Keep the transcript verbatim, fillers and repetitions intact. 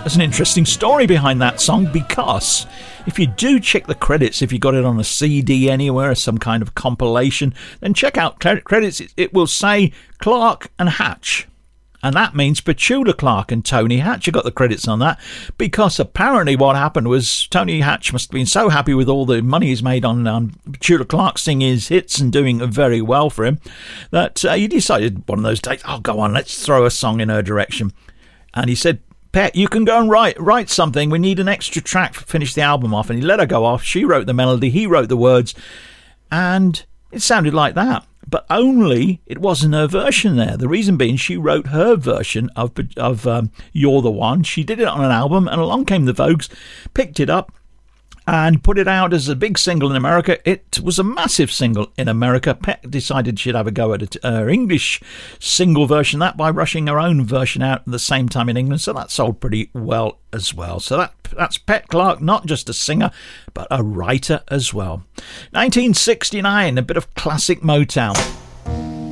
There's an interesting story behind that song, because if you do check the credits, if you got it on a C D anywhere, some kind of compilation, then check out credits. It will say Clarke and Hatch. And that means Petula Clarke and Tony Hatch got the credits on that, because apparently what happened was Tony Hatch must have been so happy with all the money he's made on um, Petula Clarke singing his hits and doing very well for him, that uh, he decided one of those days, oh, go on, let's throw a song in her direction. And he said, Pet, you can go and write write something. We need an extra track to finish the album off. And he let her go off. She wrote the melody. He wrote the words. And it sounded like that. But only it wasn't her version there. The reason being, she wrote her version of, of um, You're the One. She did it on an album. And along came the Vogues, picked it up, and put it out as a big single in America. It was a massive single in America. Pet decided she'd have a go at her English single version, that by rushing her own version out at the same time in England. So that sold pretty well as well. So that that's Pet Clarke, not just a singer, but a writer as well. nineteen sixty-nine, a bit of classic Motown.